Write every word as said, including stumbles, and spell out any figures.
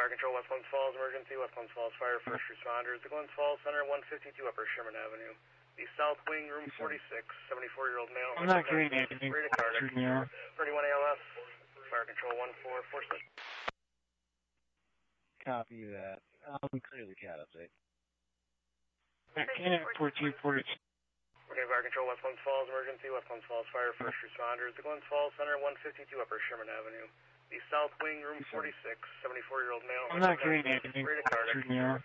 Fire Control, West Glens Falls, emergency, West Glens Falls Fire, first responders. The Glens Falls Center, one fifty-two Upper Sherman Avenue. The South Wing, room forty-six, seventy-four-year-old male. I'm not getting anything. Rate of cardiac. thirty-one A L S, Fire Control, one four four six. Copy that. Um, clearly cat update. Cannon fourteen forty-two. Okay, Fire Control, West Glens Falls, emergency, West Glens Falls Fire, first responders. The Glens Falls Center, one fifty-two Upper Sherman Avenue. The South Wing, room forty-six, seventy-four-year-old male. I'm not getting anything. Rate of cardiac.